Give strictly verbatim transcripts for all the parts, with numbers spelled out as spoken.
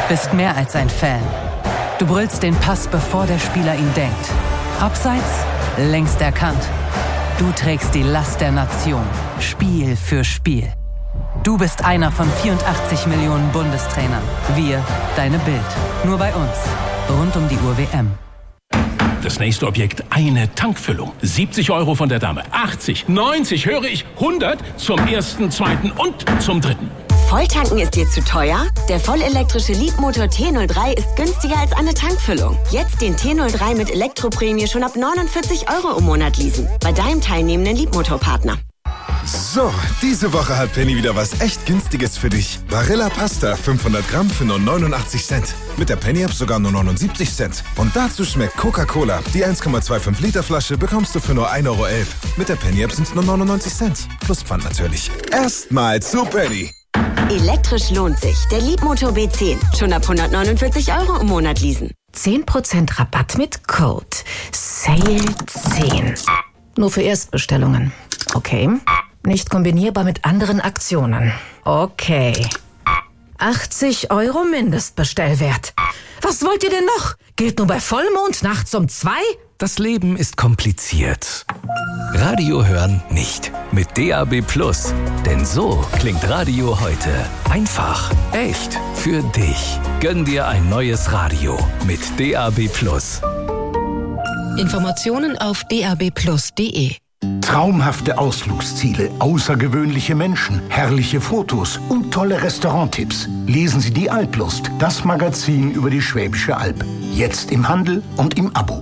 bist mehr als ein Fan. Du brüllst den Pass, bevor der Spieler ihn denkt. Abseits, längst erkannt. Du trägst die Last der Nation, Spiel für Spiel. Du bist einer von vierundachtzig Millionen Bundestrainern. Wir, deine Bild. Nur bei uns. Rund um die Uhr W M. Das nächste Objekt, eine Tankfüllung. siebzig Euro von der Dame. achtzig, neunzig, höre ich, hundert zum ersten, zweiten und zum dritten. Volltanken ist dir zu teuer? Der vollelektrische Leapmotor T null drei ist günstiger als eine Tankfüllung. Jetzt den T null drei mit Elektroprämie schon ab neunundvierzig Euro im Monat leasen. Bei deinem teilnehmenden Leapmotor-Partner. So, diese Woche hat Penny wieder was echt Günstiges für dich. Barilla Pasta fünfhundert Gramm für nur neunundachtzig Cent. Mit der Penny-App sogar nur neunundsiebzig Cent. Und dazu schmeckt Coca-Cola. Die eins Komma fünfundzwanzig Liter Flasche bekommst du für nur ein Euro elf. Mit der Penny-App sind es nur neunundneunzig Cent. Plus Pfand natürlich. Erstmal zu Penny. Elektrisch lohnt sich. Der Leapmotor B zehn. Schon ab hundertneunundvierzig Euro im Monat leasen. zehn Prozent Rabatt mit Code Sale zehn. Nur für Erstbestellungen. Okay. Nicht kombinierbar mit anderen Aktionen. Okay. achtzig Euro Mindestbestellwert. Was wollt ihr denn noch? Gilt nur bei Vollmond nachts um zwei? Das Leben ist kompliziert. Radio hören nicht. Mit D A B Plus. Denn so klingt Radio heute. Einfach, echt, für dich. Gönn dir ein neues Radio mit D A B Plus. Informationen auf d a b plus punkt d e. Traumhafte Ausflugsziele, außergewöhnliche Menschen, herrliche Fotos und tolle Restauranttipps. Lesen Sie die Alplust, das Magazin über die Schwäbische Alb. Jetzt im Handel und im Abo.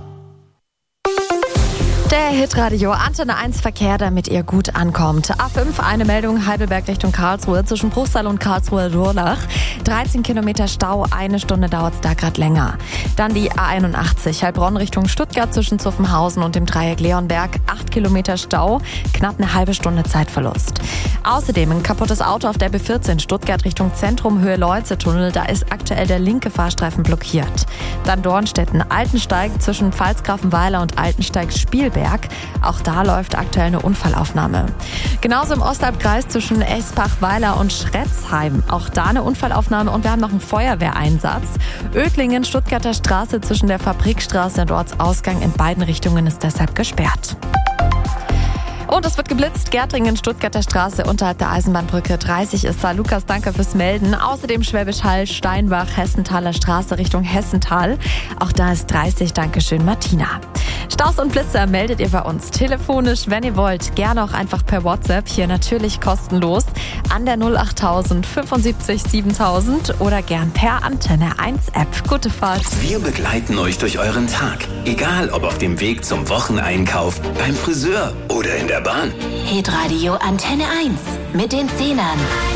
Der Hitradio Antenne eins Verkehr, damit ihr gut ankommt. A fünf, eine Meldung, Heidelberg Richtung Karlsruhe, zwischen Bruchsal und Karlsruhe-Durlach. dreizehn Kilometer Stau, eine Stunde dauert es da gerade länger. Dann die A einundachtzig, Heilbronn Richtung Stuttgart, zwischen Zuffenhausen und dem Dreieck Leonberg. acht Kilometer Stau, knapp eine halbe Stunde Zeitverlust. Außerdem ein kaputtes Auto auf der B vierzehn, Stuttgart Richtung Zentrum, Höhe Leuze-Tunnel. Da ist aktuell der linke Fahrstreifen blockiert. Dann Dornstetten, Altensteig zwischen Pfalzgrafenweiler und Altensteig-Spielberg. Auch da läuft aktuell eine Unfallaufnahme. Genauso im Ostalbkreis zwischen Espach-Weiler und Schretzheim. Auch da eine Unfallaufnahme und wir haben noch einen Feuerwehreinsatz. Ödlingen, Stuttgarter Straße zwischen der Fabrikstraße und Ortsausgang in beiden Richtungen ist deshalb gesperrt. Und es wird geblitzt. Gärtringen, Stuttgarter Straße unterhalb der Eisenbahnbrücke dreißig ist da. Lukas, danke fürs Melden. Außerdem Schwäbisch Hall, Steinbach, Hessenthaler Straße Richtung Hessenthal. Auch da ist dreißig. Dankeschön, Martina. Staus und Blitzer meldet ihr bei uns telefonisch, wenn ihr wollt. Gerne auch einfach per WhatsApp. Hier natürlich kostenlos an der null achttausend fünfundsiebzig siebentausend oder gern per Antenne eins App. Gute Fahrt. Wir begleiten euch durch euren Tag. Egal ob auf dem Weg zum Wocheneinkauf, beim Friseur oder in der Bahn. Hitradio Antenne eins mit den Zehnern.